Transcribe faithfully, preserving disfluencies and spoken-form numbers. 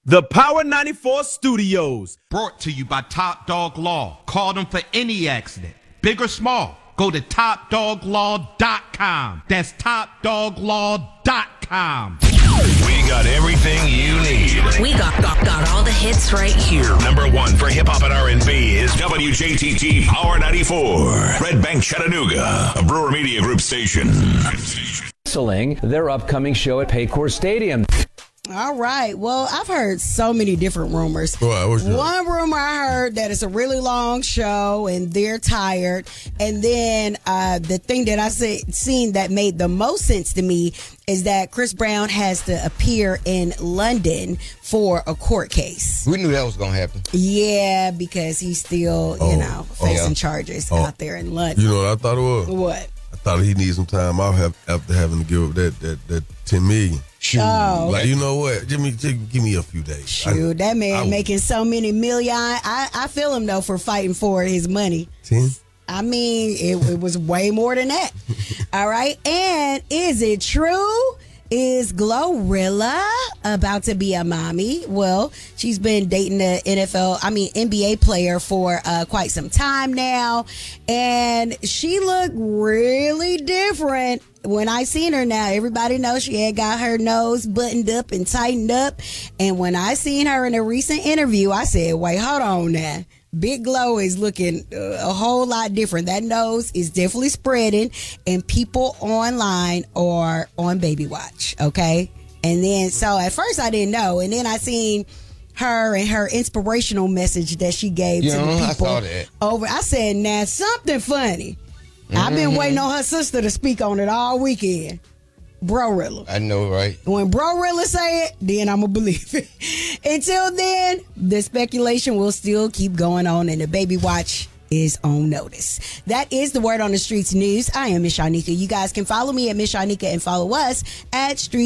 The Power ninety-four Studios. Brought to you by Top Dog Law. Call them for any accident, big or small. Go to top dog law dot com. That's top dog law dot com. We got everything you need. We got, got, got all the hits right here. Number one for hip hop and R and B is W J T T Power ninety-four. Red Bank, Chattanooga, a Brewer Media Group station. Their upcoming show at Paycor Stadium. All right. Well, I've heard so many different rumors. Right, One rumor I heard that it's a really long show and they're tired. And then uh, the thing that I say, seen that made the most sense to me is that Chris Brown has to appear in London for a court case. We knew that was going to happen. Yeah, because he's still, Oh, you know, facing oh, charges oh. out there in London. You know what I thought it was? What? I thought he needed some time off have, after having to give up that that, that ten million. Shoot. Oh. Like, you know what? Give me just give me a few days. Shoot, I, that man I, making so many million. I, I feel him, though, for fighting for his money. ten? I mean, it, it was way more than that. All right. And is it true? Is Glorilla about to be a mommy? Well, she's been dating the N F L, I mean, N B A player for uh, quite some time now. And she looked really different when I seen her now. Everybody knows she had got her nose buttoned up and tightened up. And when I seen her in a recent interview, I said, wait, hold on now. Big Glow is looking a whole lot different. That nose is definitely spreading, and people online are on baby watch, okay? And then, so at first I didn't know, and then I seen her and her inspirational message that she gave You to know, the I people saw that. over. I said, now something funny. Mm-hmm. I've been waiting on her sister to speak on it all weekend. Brorilla. I know, right? When Brorilla say it, then I'm going to believe it. Until then, the speculation will still keep going on, and the baby watch is on notice. That is the Word on the Streets news. I am Miss Shanika. You guys can follow me at Miss Shanika and follow us at Street.